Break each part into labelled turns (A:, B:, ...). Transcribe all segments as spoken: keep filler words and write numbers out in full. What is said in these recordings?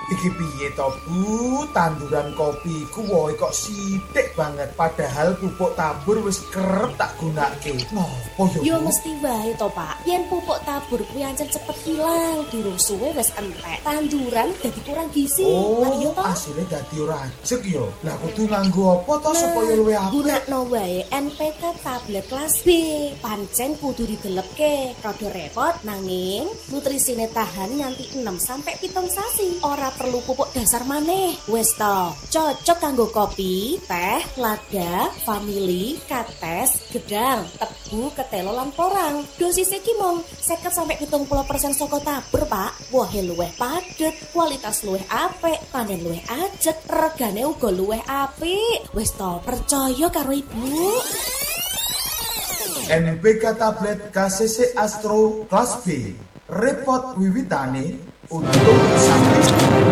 A: Iki piye to, Bu? Tanduran kopi ku wohe kok sithik banget padahal pupuk tabur wis kerep tak gunakake. Nopo yo?
B: Yo mesti wae to, Pak. Yen pupuk tabur kuwi ancen cepet ilang, durung suwe wis entek. Tanduran dadi kurang gizi.
A: Oh,
B: Lah iya to?
A: asile dadi ora ajeg yo. Lah kudu nganggo apa to supaya luwih apik?
B: Gunakno wae N P K tablet kelas B. Pancen kudu didelepke. Rada repot nanging nutrisine tahan nganti enam sampai pitung sasi. Ora perlu pupuk dasar maneh. Wis to, cocok kanggo kopi, teh, lada, vanili, kates, gedang, tebu, ketelo lan porang. Dosisnya ki mung seket sampai pitung puluh persen saka tabur, Pak. Wohe luwih padet, kualitas luwih apik, panen luwih ajeg, regane uga luwih apik. Wis to, percaya karo Ibu.
A: N P K tablet K C C Astro kelas B. Repot wiwitane untuk sampai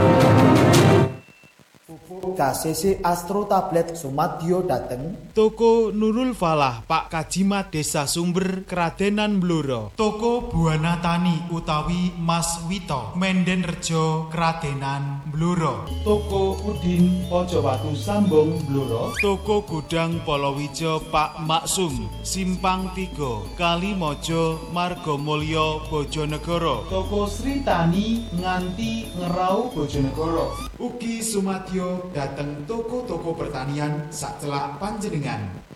A: K C C Astro tablet Sumadyo dateng
C: Toko Nurul Falah Pak Kajimat Desa Sumber Kradenan Blora. Toko Buana Tani utawi Mas Wito Menden Rejo Kradenan Blora. Toko Udin Pojowatu Sambong Blora. Toko Gudang Polowijo Pak Maksum Simpang tiga Kalimojo Margomulyo Bojonegoro. Toko Sri Tani nganti Ngerau Bojonegoro. Ugi Sumadyo dateng toko-toko pertanian sak celak panjenengan.